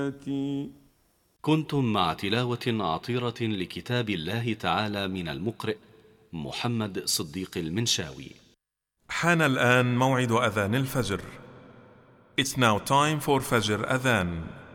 كنتم مع تلاوة عطيرة لكتاب الله تعالى من المقرئ محمد صديق المنشاوي. حان الآن موعد أذان الفجر. It's now time for Fajr Adhan.